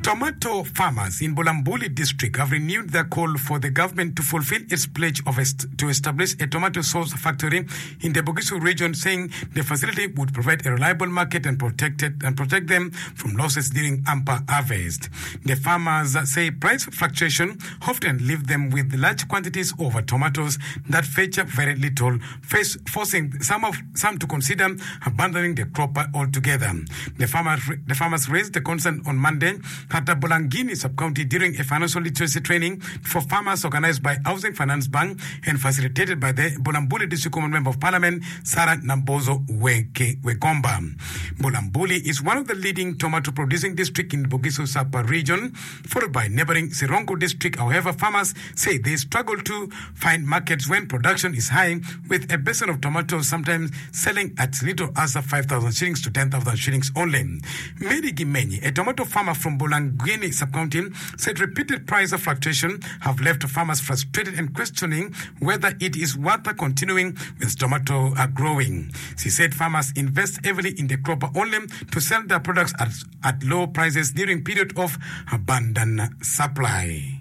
Tomato farmers in Bulambuli district have renewed their call for the government to fulfill its pledge to establish a tomato sauce factory in the Bugisu region, saying the facility would provide a reliable market and protect them from losses during amper harvest. The farmers say price fluctuation often leave them with large quantities of tomatoes that fetch very little, forcing some to consider abandoning the crop altogether. The farmers raised the concern on Monday at the Bulangini sub-county during a financial literacy training for farmers organized by Housing Finance Bank and facilitated by the Bulambuli District Common Member of Parliament, Sarah Nambozo Wekomba. Bulambuli is one of the leading tomato producing districts in Bugisu Sapa region, followed by neighboring Sirongo district. However, farmers say they struggle to find markets when production is high, with a basin of tomatoes sometimes selling at little as 5,000 shillings to 10,000 shillings only. Mary Gimenyi, a tomato farmer from Bulangini sub-county, said repeated price fluctuation have left farmers frustrated and questioning whether it is worth continuing with tomato growing. She said farmers invest heavily in the crop only to sell their products at low prices during period of abundant supply.